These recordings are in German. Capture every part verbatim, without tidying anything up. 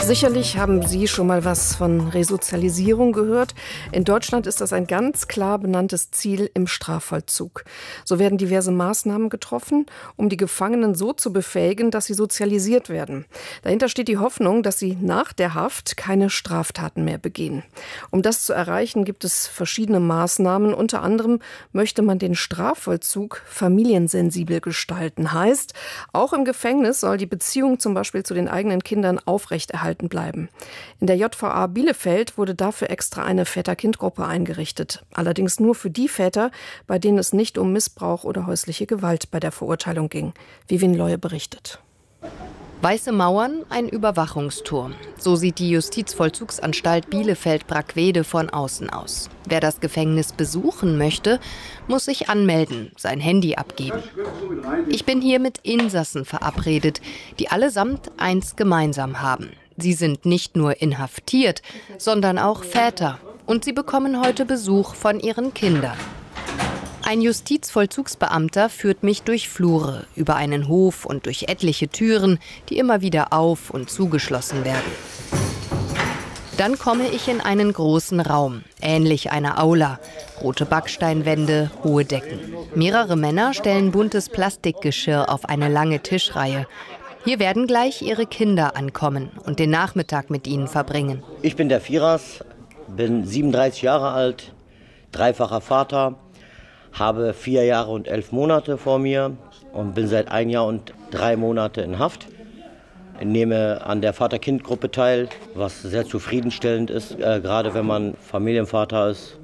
Sicherlich haben Sie schon mal was von Resozialisierung gehört. In Deutschland ist das ein ganz klar benanntes Ziel im Strafvollzug. So werden diverse Maßnahmen getroffen, um die Gefangenen so zu befähigen, dass sie sozialisiert werden. Dahinter steht die Hoffnung, dass sie nach der Haft keine Straftaten mehr begehen. Um das zu erreichen, gibt es verschiedene Maßnahmen. Unter anderem möchte man den Strafvollzug familiensensibel gestalten. Heißt, auch im Gefängnis soll die Beziehung zum Beispiel zu den eigenen Kindern aufrechterhalten bleiben. In der J V A Bielefeld wurde dafür extra eine Väter-Kind-Gruppe eingerichtet. Allerdings nur für die Väter, bei denen es nicht um Missbrauch oder häusliche Gewalt bei der Verurteilung ging. Vivien Leue berichtet. Weiße Mauern, ein Überwachungsturm. So sieht die Justizvollzugsanstalt Bielefeld-Brackwede von außen aus. Wer das Gefängnis besuchen möchte, muss sich anmelden, sein Handy abgeben. Ich bin hier mit Insassen verabredet, die allesamt eins gemeinsam haben. Sie sind nicht nur inhaftiert, sondern auch Väter. Und sie bekommen heute Besuch von ihren Kindern. Ein Justizvollzugsbeamter führt mich durch Flure, über einen Hof und durch etliche Türen, die immer wieder auf- und zugeschlossen werden. Dann komme ich in einen großen Raum, ähnlich einer Aula. Rote Backsteinwände, hohe Decken. Mehrere Männer stellen buntes Plastikgeschirr auf eine lange Tischreihe. Hier werden gleich ihre Kinder ankommen und den Nachmittag mit ihnen verbringen. Ich bin der Firas, bin siebenunddreißig Jahre alt, dreifacher Vater, habe vier Jahre und elf Monate vor mir und bin seit ein Jahr und drei Monate in Haft. Ich nehme an der Vater-Kind-Gruppe teil, was sehr zufriedenstellend ist, äh, gerade wenn man Familienvater ist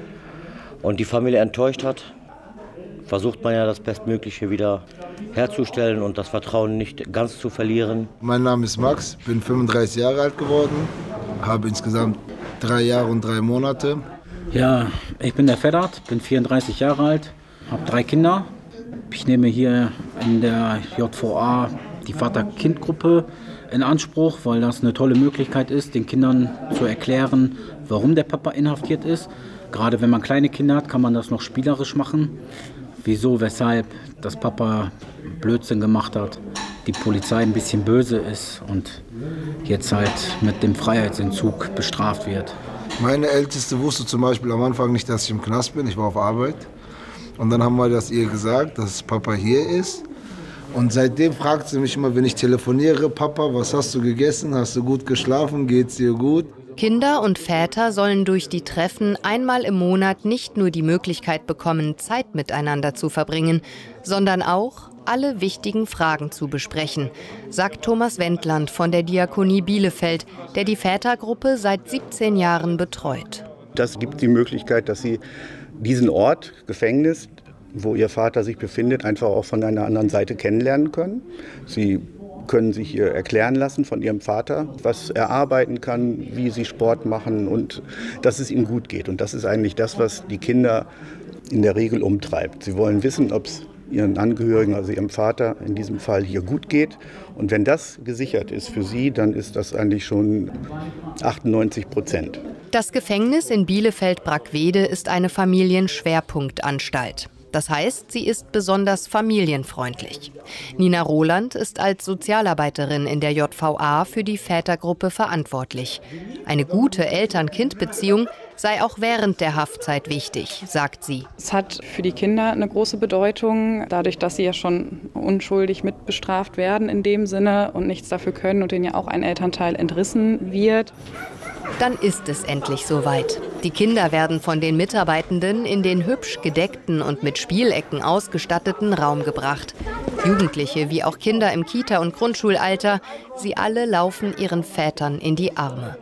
und die Familie enttäuscht hat. Versucht man ja das Bestmögliche wieder herzustellen und das Vertrauen nicht ganz zu verlieren. Mein Name ist Max, bin fünfunddreißig Jahre alt geworden, habe insgesamt drei Jahre und drei Monate. Ja, ich bin der Ferhat, bin vierunddreißig Jahre alt, habe drei Kinder. Ich nehme hier in der J V A die Vater-Kind-Gruppe in Anspruch, weil das eine tolle Möglichkeit ist, den Kindern zu erklären, warum der Papa inhaftiert ist. Gerade wenn man kleine Kinder hat, kann man das noch spielerisch machen. Wieso, weshalb das Papa Blödsinn gemacht hat, die Polizei ein bisschen böse ist und jetzt halt mit dem Freiheitsentzug bestraft wird. Meine Älteste wusste zum Beispiel am Anfang nicht, dass ich im Knast bin. Ich war auf Arbeit. Und dann haben wir das ihr gesagt, dass Papa hier ist. Und seitdem fragt sie mich immer, wenn ich telefoniere, Papa, was hast du gegessen? Hast du gut geschlafen? Geht's dir gut? Kinder und Väter sollen durch die Treffen einmal im Monat nicht nur die Möglichkeit bekommen, Zeit miteinander zu verbringen, sondern auch alle wichtigen Fragen zu besprechen, sagt Thomas Wendland von der Diakonie Bielefeld, der die Vätergruppe seit siebzehn Jahren betreut. Das gibt die Möglichkeit, dass Sie diesen Ort, Gefängnis, wo Ihr Vater sich befindet, einfach auch von einer anderen Seite kennenlernen können. Sie können sich hier erklären lassen von Ihrem Vater, was er arbeiten kann, wie sie Sport machen und dass es ihm gut geht. Und das ist eigentlich das, was die Kinder in der Regel umtreibt. Sie wollen wissen, ob es ihren Angehörigen, also ihrem Vater in diesem Fall hier gut geht. Und wenn das gesichert ist für sie, dann ist das eigentlich schon achtundneunzig Prozent. Das Gefängnis in Bielefeld-Brackwede ist eine Familienschwerpunktanstalt. Das heißt, sie ist besonders familienfreundlich. Nina Roland ist als Sozialarbeiterin in der J V A für die Vätergruppe verantwortlich. Eine gute Eltern-Kind-Beziehung sei auch während der Haftzeit wichtig, sagt sie. Es hat für die Kinder eine große Bedeutung, dadurch, dass sie ja schon unschuldig mitbestraft werden in dem Sinne und nichts dafür können und denen ja auch ein Elternteil entrissen wird. Dann ist es endlich soweit. Die Kinder werden von den Mitarbeitenden in den hübsch gedeckten und mit Spielecken ausgestatteten Raum gebracht. Jugendliche wie auch Kinder im Kita- und Grundschulalter, sie alle laufen ihren Vätern in die Arme.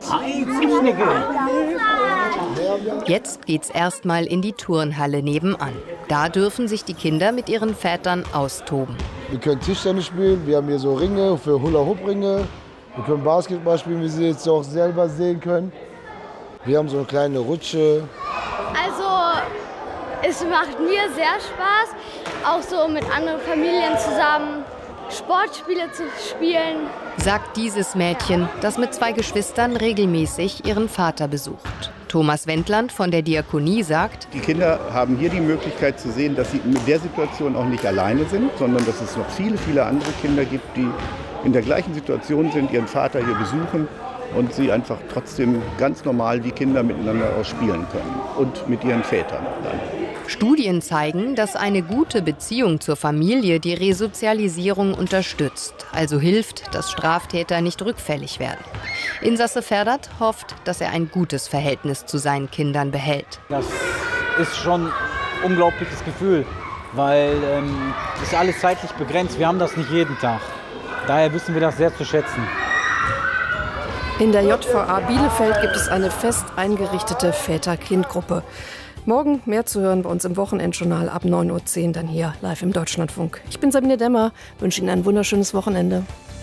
Jetzt geht's erstmal in die Turnhalle nebenan. Da dürfen sich die Kinder mit ihren Vätern austoben. Wir können Tischtennis spielen, wir haben hier so Ringe für Hula-Hoop-Ringe. Wir können Basketball spielen, wie Sie jetzt auch selber sehen können. Wir haben so eine kleine Rutsche. Also, es macht mir sehr Spaß, auch so mit anderen Familien zusammen Sportspiele zu spielen. Sagt dieses Mädchen, das mit zwei Geschwistern regelmäßig ihren Vater besucht. Thomas Wendland von der Diakonie sagt, die Kinder haben hier die Möglichkeit zu sehen, dass sie in der Situation auch nicht alleine sind, sondern dass es noch viele, viele andere Kinder gibt, die in der gleichen Situation sind, ihren Vater hier besuchen und sie einfach trotzdem ganz normal wie Kinder miteinander auch spielen können und mit ihren Vätern dann. Studien zeigen, dass eine gute Beziehung zur Familie die Resozialisierung unterstützt, also hilft, dass Straftäter nicht rückfällig werden. Insasse Ferdat hofft, dass er ein gutes Verhältnis zu seinen Kindern behält. Das ist schon ein unglaubliches Gefühl, weil ähm, ist alles zeitlich begrenzt. Wir haben das nicht jeden Tag. Daher wissen wir das sehr zu schätzen. In der J V A Bielefeld gibt es eine fest eingerichtete Väter-Kind-Gruppe. Morgen mehr zu hören bei uns im Wochenendjournal ab neun Uhr zehn, dann hier live im Deutschlandfunk. Ich bin Sabine Demmer, wünsche Ihnen ein wunderschönes Wochenende.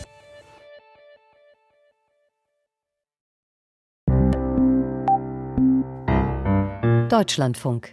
Deutschlandfunk.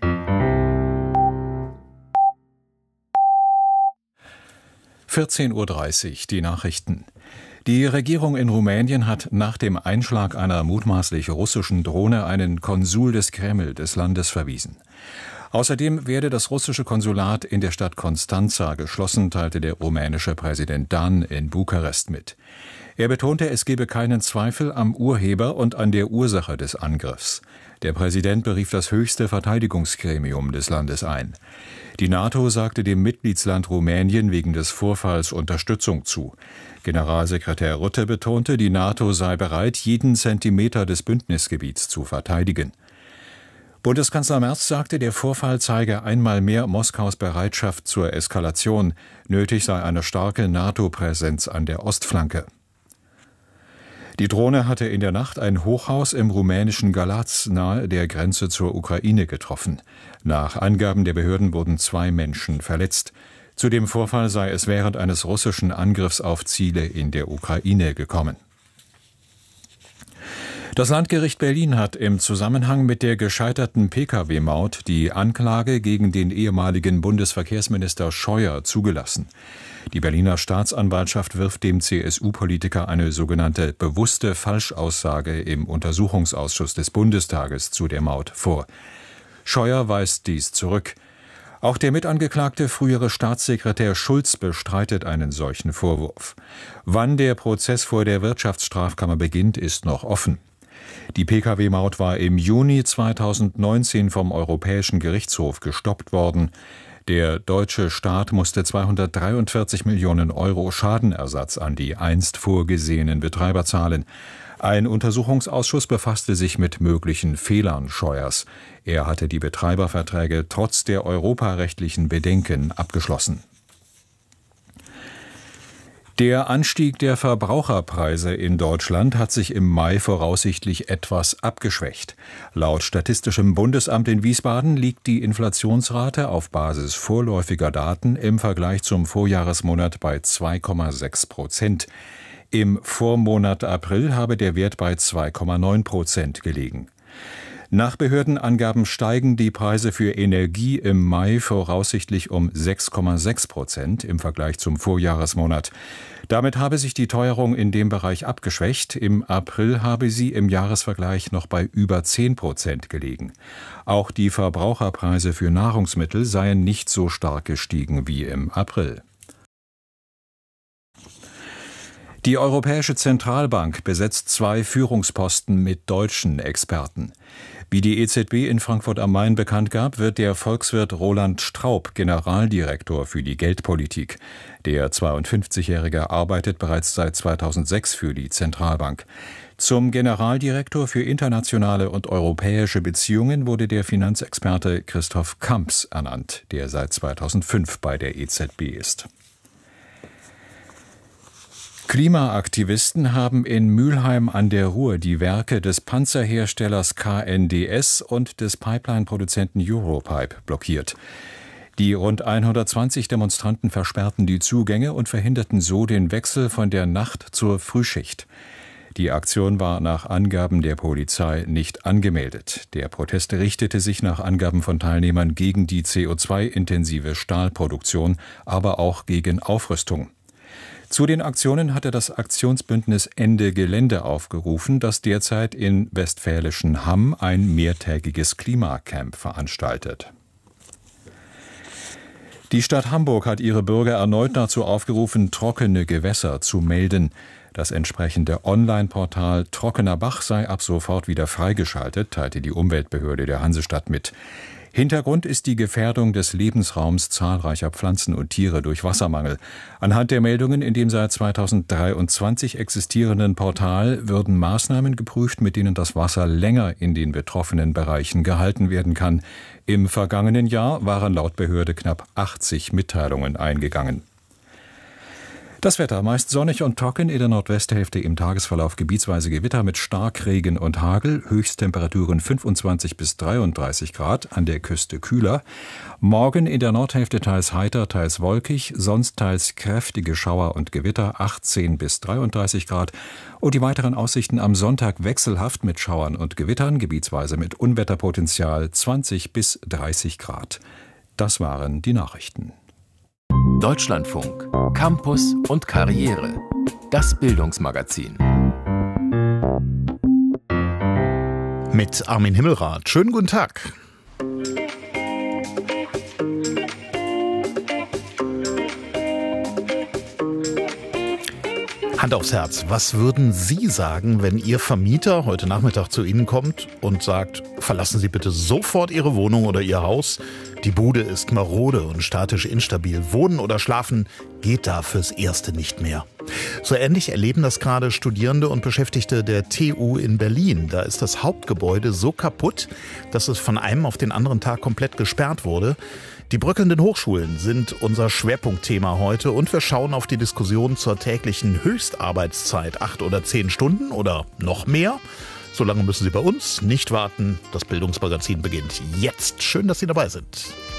vierzehn Uhr dreißig, die Nachrichten. Die Regierung in Rumänien hat nach dem Einschlag einer mutmaßlich russischen Drohne einen Konsul des Kreml des Landes verwiesen. Außerdem werde das russische Konsulat in der Stadt Constanța geschlossen, teilte der rumänische Präsident Dan in Bukarest mit. Er betonte, es gebe keinen Zweifel am Urheber und an der Ursache des Angriffs. Der Präsident berief das höchste Verteidigungsgremium des Landes ein. Die NATO sagte dem Mitgliedsland Rumänien wegen des Vorfalls Unterstützung zu. Generalsekretär Rutte betonte, die NATO sei bereit, jeden Zentimeter des Bündnisgebiets zu verteidigen. Bundeskanzler Merz sagte, der Vorfall zeige einmal mehr Moskaus Bereitschaft zur Eskalation. Nötig sei eine starke NATO-Präsenz an der Ostflanke. Die Drohne hatte in der Nacht ein Hochhaus im rumänischen Galați nahe der Grenze zur Ukraine getroffen. Nach Angaben der Behörden wurden zwei Menschen verletzt. Zu dem Vorfall sei es während eines russischen Angriffs auf Ziele in der Ukraine gekommen. Das Landgericht Berlin hat im Zusammenhang mit der gescheiterten Pkw-Maut die Anklage gegen den ehemaligen Bundesverkehrsminister Scheuer zugelassen. Die Berliner Staatsanwaltschaft wirft dem C S U-Politiker eine sogenannte bewusste Falschaussage im Untersuchungsausschuss des Bundestages zu der Maut vor. Scheuer weist dies zurück. Auch der Mitangeklagte frühere Staatssekretär Schulz bestreitet einen solchen Vorwurf. Wann der Prozess vor der Wirtschaftsstrafkammer beginnt, ist noch offen. Die Pkw-Maut war im Juni zweitausendneunzehn vom Europäischen Gerichtshof gestoppt worden. Der deutsche Staat musste zweihundertdreiundvierzig Millionen Euro Schadenersatz an die einst vorgesehenen Betreiber zahlen. Ein Untersuchungsausschuss befasste sich mit möglichen Fehlern Scheuers. Er hatte die Betreiberverträge trotz der europarechtlichen Bedenken abgeschlossen. Der Anstieg der Verbraucherpreise in Deutschland hat sich im Mai voraussichtlich etwas abgeschwächt. Laut Statistischem Bundesamt in Wiesbaden liegt die Inflationsrate auf Basis vorläufiger Daten im Vergleich zum Vorjahresmonat bei zwei Komma sechs Prozent. Im Vormonat April habe der Wert bei zwei Komma neun Prozent gelegen. Nach Behördenangaben steigen die Preise für Energie im Mai voraussichtlich um sechs Komma sechs Prozent im Vergleich zum Vorjahresmonat. Damit habe sich die Teuerung in dem Bereich abgeschwächt. Im April habe sie im Jahresvergleich noch bei über zehn Prozent gelegen. Auch die Verbraucherpreise für Nahrungsmittel seien nicht so stark gestiegen wie im April. Die Europäische Zentralbank besetzt zwei Führungsposten mit deutschen Experten. Wie die E Z B in Frankfurt am Main bekannt gab, wird der Volkswirt Roland Straub Generaldirektor für die Geldpolitik. Der zweiundfünfzigjährige arbeitet bereits seit zweitausendsechs für die Zentralbank. Zum Generaldirektor für internationale und europäische Beziehungen wurde der Finanzexperte Christoph Kamps ernannt, der seit zweitausendfünf bei der E Z B ist. Klimaaktivisten haben in Mülheim an der Ruhr die Werke des Panzerherstellers K N D S und des Pipeline-Produzenten Europipe blockiert. Die rund hundertzwanzig Demonstranten versperrten die Zugänge und verhinderten so den Wechsel von der Nacht zur Frühschicht. Die Aktion war nach Angaben der Polizei nicht angemeldet. Der Protest richtete sich nach Angaben von Teilnehmern gegen die C O zwei intensive Stahlproduktion, aber auch gegen Aufrüstung. Zu den Aktionen hatte das Aktionsbündnis Ende Gelände aufgerufen, das derzeit in westfälischen Hamm ein mehrtägiges Klimacamp veranstaltet. Die Stadt Hamburg hat ihre Bürger erneut dazu aufgerufen, trockene Gewässer zu melden. Das entsprechende Online-Portal Trockener Bach sei ab sofort wieder freigeschaltet, teilte die Umweltbehörde der Hansestadt mit. Hintergrund ist die Gefährdung des Lebensraums zahlreicher Pflanzen und Tiere durch Wassermangel. Anhand der Meldungen in dem seit zweitausenddreiundzwanzig existierenden Portal würden Maßnahmen geprüft, mit denen das Wasser länger in den betroffenen Bereichen gehalten werden kann. Im vergangenen Jahr waren laut Behörde knapp achtzig Mitteilungen eingegangen. Das Wetter meist sonnig und trocken, in der Nordwesthälfte im Tagesverlauf gebietsweise Gewitter mit Starkregen und Hagel, Höchsttemperaturen fünfundzwanzig bis dreiunddreißig Grad, an der Küste kühler. Morgen in der Nordhälfte teils heiter, teils wolkig, sonst teils kräftige Schauer und Gewitter, achtzehn bis dreiunddreißig Grad. Und die weiteren Aussichten am Sonntag wechselhaft mit Schauern und Gewittern, gebietsweise mit Unwetterpotenzial, zwanzig bis dreißig Grad. Das waren die Nachrichten. Deutschlandfunk, Campus und Karriere. Das Bildungsmagazin. Mit Armin Himmelrath. Schönen guten Tag. Hand aufs Herz, was würden Sie sagen, wenn Ihr Vermieter heute Nachmittag zu Ihnen kommt und sagt, verlassen Sie bitte sofort Ihre Wohnung oder Ihr Haus? Die Bude ist marode und statisch instabil. Wohnen oder schlafen geht da fürs Erste nicht mehr. So ähnlich erleben das gerade Studierende und Beschäftigte der T U in Berlin. Da ist das Hauptgebäude so kaputt, dass es von einem auf den anderen Tag komplett gesperrt wurde. Die bröckelnden Hochschulen sind unser Schwerpunktthema heute und wir schauen auf die Diskussion zur täglichen Höchstarbeitszeit. Acht oder zehn Stunden oder noch mehr? So lange müssen Sie bei uns nicht warten. Das Bildungsmagazin beginnt jetzt. Schön, dass Sie dabei sind.